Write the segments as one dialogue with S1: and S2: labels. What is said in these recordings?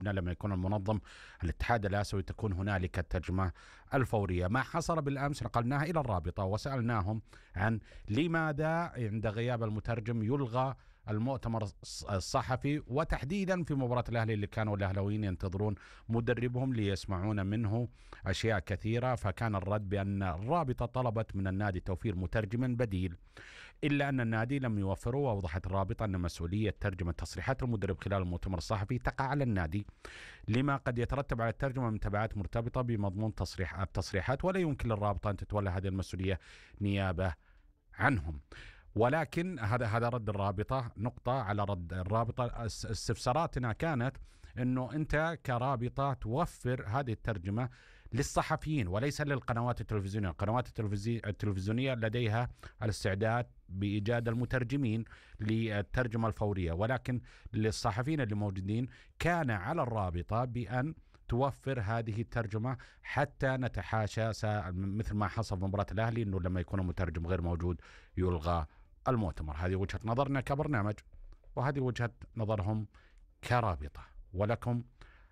S1: لما يكون المنظم الاتحاد الآسيوي تكون هنالك الترجمة الفورية. ما حصل بالأمس نقلناها إلى الرابطة وسألناهم عن لماذا عند غياب المترجم يلغى المؤتمر الصحفي، وتحديدا في مباراة الأهلي اللي كانوا الأهلاويين ينتظرون مدربهم ليسمعون منه أشياء كثيرة. فكان الرد بأن الرابطة طلبت من النادي توفير مترجم بديل، إلا أن النادي لم يوفره. وأوضحت الرابطة أن مسؤولية ترجمة تصريحات المدرب خلال المؤتمر الصحفي تقع على النادي، لما قد يترتب على الترجمة من تبعات مرتبطة بمضمون التصريحات، ولا يمكن للرابطة أن تتولى هذه المسؤولية نيابة عنهم. ولكن هذا رد الرابطة. نقطة على رد الرابطة، استفساراتنا كانت أنه أنت كرابطة توفر هذه الترجمة للصحفيين وليس للقنوات التلفزيونية. القنوات التلفزيونية لديها الاستعداد بإيجاد المترجمين للترجمة الفورية، ولكن للصحفيين اللي موجودين كان على الرابطة بأن توفر هذه الترجمة حتى نتحاشى مثل ما حصل في مباراة الأهلي، أنه لما يكون المترجم غير موجود يلغى المؤتمر. هذه وجهة نظرنا كبرنامج، وهذه وجهة نظرهم كرابطة، ولكم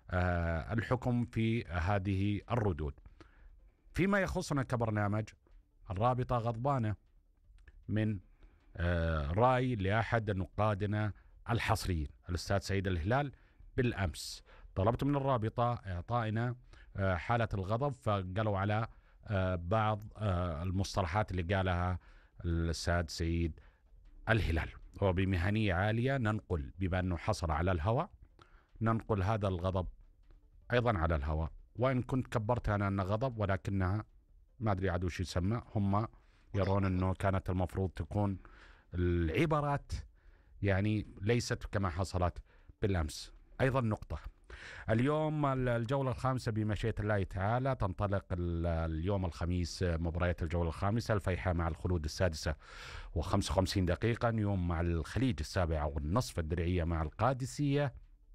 S1: الحكم في هذه الردود. فيما يخصنا كبرنامج، الرابطة غضبانة من رأي لأحد نقادنا الحصريين الأستاذ سعيد الهلال بالأمس. طلبت من الرابطة إعطائنا حالة الغضب، فقالوا على بعض المصطلحات اللي قالها الأستاذ سعيد الهلال، وبمهنية عالية ننقل بما أنه حصل على الهواء، ننقل هذا الغضب أيضا على الهواء. وإن كنت كبرت أنا أنه غضب، ولكنها ما أدري عاد وش يسمى، هم يرون أنه كانت المفروض تكون العبارات يعني ليست كما حصلت بالأمس. أيضا نقطة، اليوم الجولة الخامسة بمشيئة الله تعالى تنطلق اليوم الخميس مباريات الجولة الخامسة. الفيحاء مع الخلود 6:55 دقيقة، يوم مع الخليج 7:30، الدرعية مع القادسية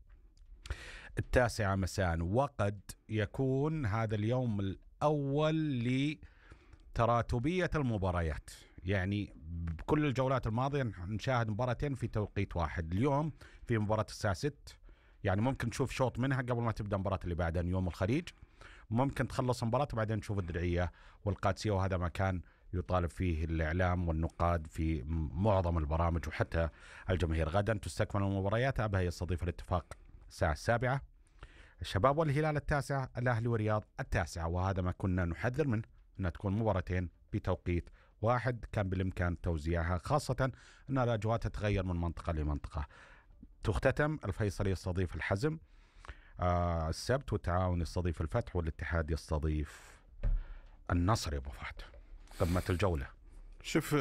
S1: 9 مساء. وقد يكون هذا اليوم الأول لتراتبية المباريات، يعني بكل الجولات الماضية نشاهد مباراتين في توقيت واحد. اليوم في مباراة الساعة 6، يعني ممكن تشوف شوط منها قبل ما تبدأ المباراة اللي بعدها يوم الخليج، ممكن تخلص المباراة وبعدين تشوف الدرعية والقادسية. وهذا ما كان يطالب فيه الإعلام والنقاد في معظم البرامج وحتى الجماهير. غدا تستكمل المباريات، أبها يستضيف الاتفاق الساعة 7، الشباب والهلال 9، الأهلي ورياض 9. وهذا ما كنا نحذر منه، أنها تكون مباراتين بتوقيت واحد، كان بالإمكان توزيعها، خاصة أن الأجواء تتغير من منطقة لمنطقة. تختتم الفيصل يستضيف الحزم السبت، والتعاون يستضيف الفتح، والاتحاد يستضيف النصر. يا أبو فهد، قمة الجولة.
S2: شوف،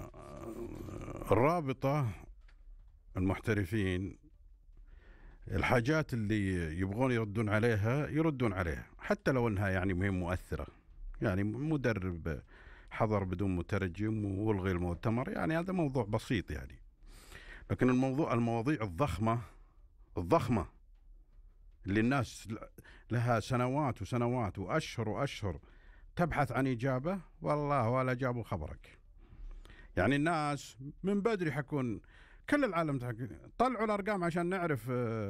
S2: الرابطة المحترفين الحاجات اللي يبغون يردون عليها حتى لو انها يعني مهم مؤثرة. يعني مدرب حضر بدون مترجم والغي المؤتمر، يعني هذا موضوع بسيط يعني. لكن المواضيع الضخمة اللي الناس لها سنوات وسنوات وأشهر تبحث عن إجابة، والله ولا جابوا خبرك. يعني الناس من بدري حكون، كل العالم طلعوا الأرقام عشان نعرف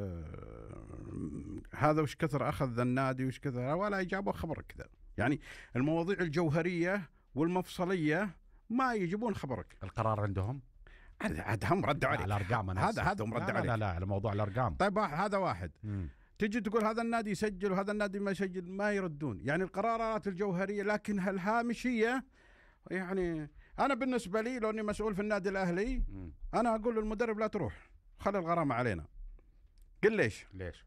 S2: هذا وش كثر أخذ النادي وش كثر، ولا يجابوا خبرك كذا. يعني المواضيع الجوهرية والمفصلية ما يجيبون خبرك.
S1: القرار عندهم،
S2: عاد هم ردوا عليك.
S1: الأرقام
S2: هذا هم ردوا عليك.
S1: لا على موضوع الأرقام.
S2: طيب هذا واحد. تجي تقول هذا النادي يسجل وهذا النادي ما يسجل، ما يردون. يعني القرارات الجوهرية، لكن الهامشية. يعني أنا بالنسبة لي لو أني مسؤول في النادي الأهلي، أنا أقول للمدرب لا تروح، خلي الغرامة علينا. قل ليش؟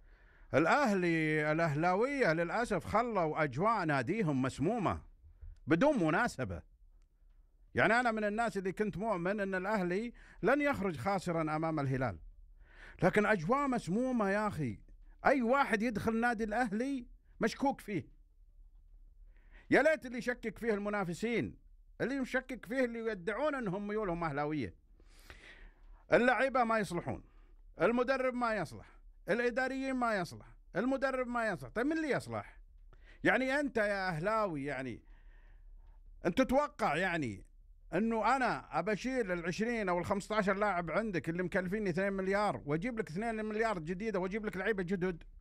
S2: الأهلاوية للأسف خلوا أجواء ناديهم مسمومة بدون مناسبة. يعني أنا من الناس اللي كنت مؤمن أن الأهلي لن يخرج خاسرا أمام الهلال، لكن أجواء مسمومة يا أخي. أي واحد يدخل نادي الأهلي مشكوك فيه. يا ليت اللي يشكك فيه المنافسين، اللي يشكك فيه اللي يدعون أنهم ميولهم أهلاوية. اللعيبة ما يصلحون، المدرب ما يصلح، الإداريين ما يصلح، المدرب ما يصلح. طيب من اللي يصلح؟ يعني أنت يا أهلاوي، يعني أنت تتوقع يعني أنه أنا أبشيل 20 أو 15 لاعب عندك اللي مكلفيني 2 مليار، وأجيب لك 2 مليار جديدة، وأجيب لك لعيبة جدد؟